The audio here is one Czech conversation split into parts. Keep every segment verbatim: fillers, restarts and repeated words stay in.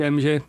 Vím, že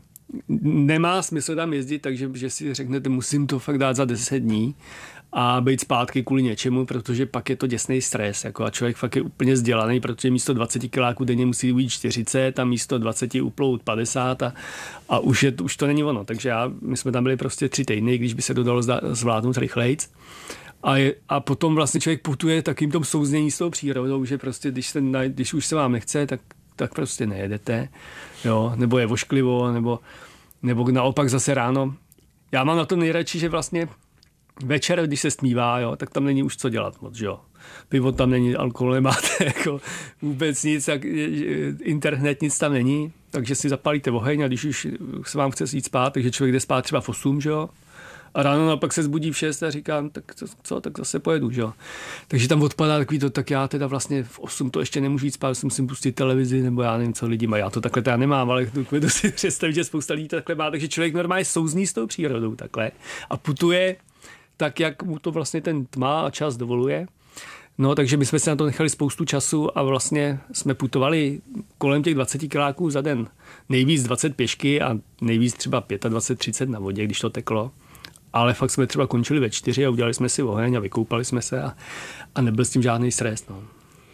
nemá smysl tam jezdit, takže že si řeknete, musím to fakt dát za deset dní a být zpátky kvůli něčemu, protože pak je to děsný stres. Jako a člověk fakt je úplně vzdělaný, protože místo dvacet kiláků denně musí ujít čtyřicet a místo dvacet uplout padesát a, a už, je, už to není ono. Takže já, my jsme tam byli prostě tři týdny, když by se to dalo zvládnout rychlejc. A, je, a potom vlastně člověk putuje takým tom souznění s tou přírodou, že prostě když, se, když už se vám nechce, tak, tak prostě nejedete. Jo? Nebo je vošklivo, nebo, nebo naopak zase ráno. Já mám na to nejradši, že vlastně večer, když se stmívá, jo, tak tam není už co dělat moc, jo. Pivo tam není, alkohol nemáte, jako vůbec nic, jak, internet nic tam není, takže si zapálíte oheň a když už se vám chce jít spát, takže člověk jde spát třeba v osm, že jo. A ráno naopak se zbudí v šest a říkám, tak co, co, tak zase pojedu, že jo. Takže tam odpadá takový to, tak já teda vlastně v osm to ještě nemůžu jít spát, si musím pustit televizi, nebo já nevím, co lidi mají. Já to takhle teda nemám, ale dovedu si představit, že spousta lidí to takhle má, takže člověk normálně souzní s tou přírodou takhle a putuje tak, jak mu to vlastně ten tma a čas dovoluje. No, takže my jsme si na to nechali spoustu času a vlastně jsme putovali kolem těch dvacet kiláků za den. Nejvíc dvacet pěšky a nejvíc třeba dvacet pět třicet na vodě, když to teklo. Ale fakt jsme třeba končili ve čtyři a udělali jsme si oheň a vykoupali jsme se a, a nebyl s tím žádný stres. No.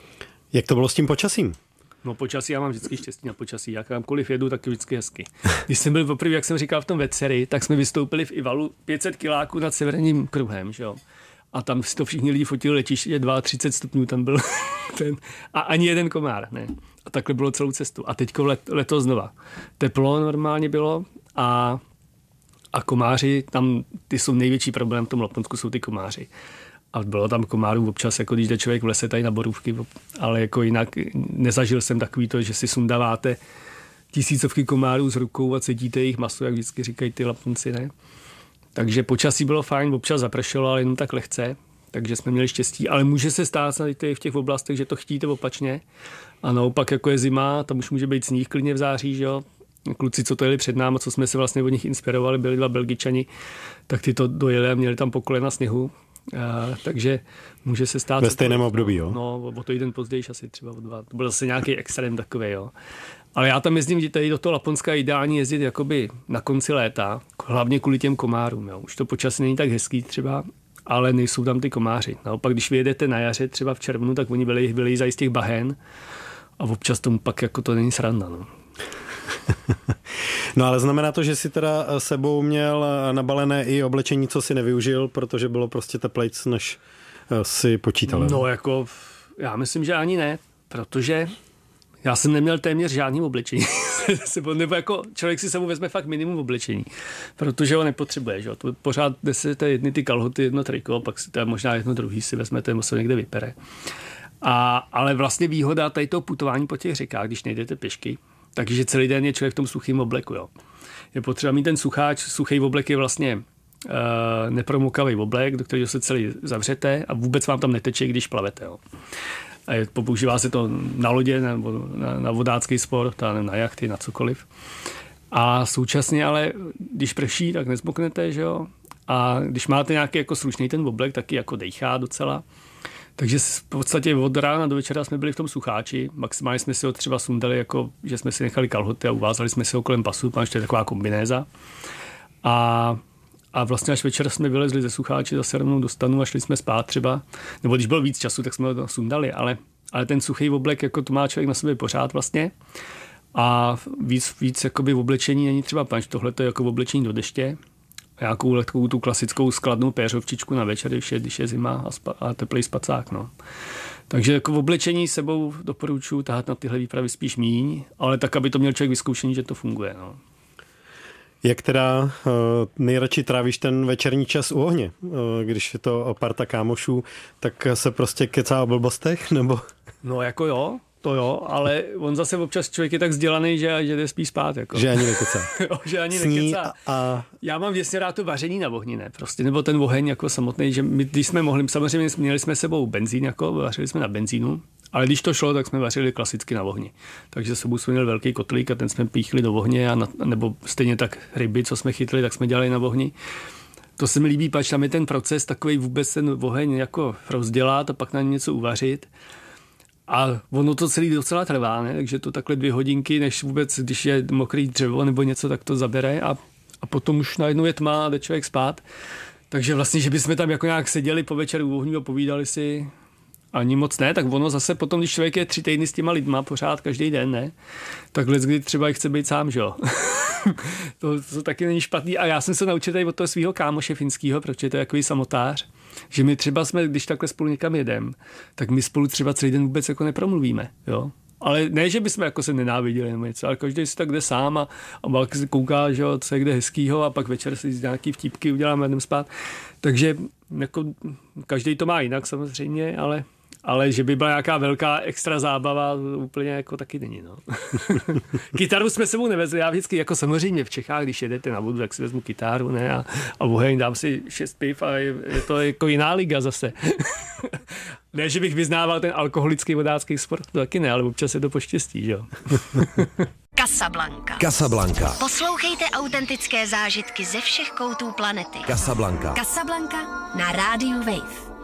Jak to bylo s tím počasím? No počasí, já mám vždycky štěstí na počasí. Jak kamkoliv jedu, tak je vždycky hezky. Když jsem byl poprvé, jak jsem říkal, v tom Veceri, tak jsme vystoupili v Ivalu pět set kiláků nad severním kruhem, že jo. A tam si to všichni lidi fotili letiště, třicet dva stupňů tam byl ten, a ani jeden komár, ne. A takhle bylo celou cestu. A teďko let, letos znova. Teplo normálně bylo a, a komáři, tam ty jsou největší problém v tom Laponsku, jsou ty komáři. A bylo tam komárů občas, jako když jde člověk v lese tady na borůvky, ale jako jinak nezažil jsem takový to, že si sundáváte tisícovky komárů z rukou a cítíte jejich maso, jak vždycky říkají ty Laponci, ne? Takže počasí bylo fajn, občas zapršelo, ale jenom tak lehce, takže jsme měli štěstí, ale může se stát v těch oblastech, že to chtíte opačně a naopak jako je zima, tam už může být sníh klidně v září, že jo? Kluci, co to jeli před námi, co jsme se vlastně od nich inspirovali, byli dva Belgičani, tak ty to dojeli a měli tam po kolena sněhu. Uh, takže může se stát... Ve stejném období, jo? No, o to jeden později asi třeba o dva. To byl zase nějaký extrém takový, jo. Ale já tam jezdím tady do toho Laponska ideální jezdit jakoby na konci léta, hlavně kvůli těm komárům, jo. Už to počasí není tak hezký třeba, ale nejsou tam ty komáři. Naopak, když vyjedete na jaře třeba v červnu, tak oni byli, byli z těch bahen a občas tomu pak jako to není sranda, no. No ale znamená to, že si teda sebou měl nabalené i oblečení, co si nevyužil, protože bylo prostě teplejc, než si počítal. No jako, já myslím, že ani ne, protože já jsem neměl téměř žádný oblečení. Nebo jako člověk si sebou vezme fakt minimum oblečení, protože ho nepotřebuje. Že? To pořád nesete jedny ty kalhoty, jedno triko, pak si to možná jedno druhý si vezmete, nebo se někde vypere. A, ale vlastně výhoda tady toho putování po těch řekách, když nejdete pěšky, takže celý den je člověk v tom suchým obleku. Jo. Je potřeba mít ten sucháč, suchý oblek je vlastně uh, nepromokavý oblek, do kterého se celý zavřete a vůbec vám tam neteče, když plavete. Jo. A je, používá se to na lodě nebo na, na vodácký sport, na jachty, na cokoliv. A současně ale, když prší, tak nezmoknete, že jo. A když máte nějaký jako slušný ten oblek, taky jako dejchá docela. Takže v podstatě od rána do večera jsme byli v tom sucháči. Maximálně jsme si ho třeba sundali, jako, že jsme si nechali kalhoty a uvázali jsme si ho kolem pasu, tam ještě je taková kombinéza. A, a vlastně až večer jsme vylezli ze sucháči zase rovnou do stanu a šli jsme spát třeba. Nebo když bylo víc času, tak jsme ho sundali, ale, ale ten suchý oblek, jako to má člověk na sobě pořád vlastně. A víc, víc jakoby v oblečení není třeba panč. Tohle to je jako v oblečení do deště. Nějakou takovou tu klasickou skladnou péřovčičku na večer, když je, když je zima a, spa, a teplý spacák. No. Takže jako v oblečení sebou doporučuji tahat na tyhle výpravy spíš míň, ale tak, aby to měl člověk vyzkoušený, že to funguje. No. Jak teda uh, nejradši trávíš ten večerní čas u ohně? Uh, když je to parta kámošů, tak se prostě kecá o blbostech, nebo? No jako jo. To jo, ale on zase občas člověk je tak vzdělaný, že, že jde spí spát. Jako. Že ani nekecá. jo, že ani Sní nekecá. A... Já mám věcně rád to vaření na ohni, ne? Prostě, nebo ten oheň jako samotný, že my, když jsme mohli, samozřejmě měli jsme sebou benzín, jako vařili jsme na benzínu, ale když to šlo, tak jsme vařili klasicky na ohni. Takže sebou jsme měli velký kotlík a ten jsme píchli do ohně, a na, nebo stejně tak ryby, co jsme chytli, tak jsme dělali na ohni. To se mi líbí, pač tam je ten proces takový vůbec ten oheň jako rozdělat a pak na něco uvařit. A ono to celý docela trvá, ne? Takže to takhle dvě hodinky, než vůbec, když je mokrý dřevo nebo něco, tak to zabere a, a potom už najednou je tma a jde člověk spát. Takže vlastně, že bychom tam jako nějak seděli po večeru u ohňu a povídali si, ani moc ne, tak ono zase potom, když člověk je tři týdny s těma lidma pořád každý den, ne? Takhle, kdy třeba chce být sám, že jo? to, to taky není špatný. A já jsem se naučil tady od toho svého kámoše finského, protože je to takový samotář, že my třeba jsme, když takhle spolu někam jedem, tak my spolu třeba celý den vůbec jako nepromluvíme, jo? Ale ne, že bychom jako se nenáviděli nebo něco, ale každý si tak jde sám a, a balky si kouká, že jo, co je kde hezkýho a pak večer si nějaký vtípky uděláme a jdem spát. Takže jako každý to má jinak samozřejmě, ale Ale že by byla nějaká velká extra zábava, úplně jako taky není. No. Kytaru jsme sebou nevezli, já vždycky, jako samozřejmě v Čechách, když jedete na vodu, tak si vezmu kytaru, ne, a, a oheň, dám si šest piv a je, je to jako jiná liga zase. Ne, že bych vyznával ten alkoholický vodácký sport, to taky ne, ale občas je to poštěstí, že jo. Casablanca. Casablanca. Poslouchejte autentické zážitky ze všech koutů planety. Casablanca. Casablanca na rádiu Wave.